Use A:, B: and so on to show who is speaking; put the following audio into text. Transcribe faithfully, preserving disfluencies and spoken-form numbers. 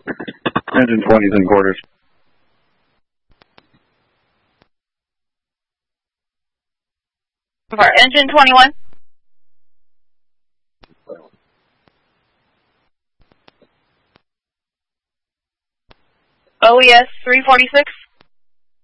A: Engine twenty is in quarters.
B: For engine twenty-one. O E S three forty-six.